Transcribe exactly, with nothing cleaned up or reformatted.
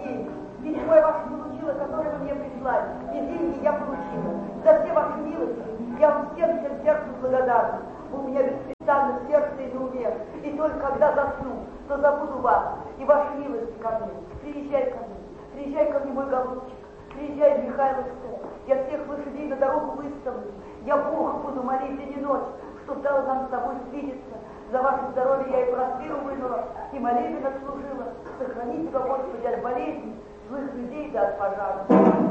денег. Письмо я ваше получила, которое вы мне прислали, и деньги я получила. За все ваши милости я вам всем всем сердцем благодарна. Вы у меня беспрестанно в сердце и на уме. И только когда засну, то забуду вас и ваши милости ко мне. Приезжай ко мне, приезжай ко мне, мой голубчик. Приезжай в Михайловское. Я всех лошадей на дорогу выставлю. Я Бога буду молить день и ночь, чтоб дал нам с тобой свидеться. За ваше здоровье я и просвиру вынула, и молитвенно служила. Сохрани тебя, Господи, от болезней, злых людей да от пожаров.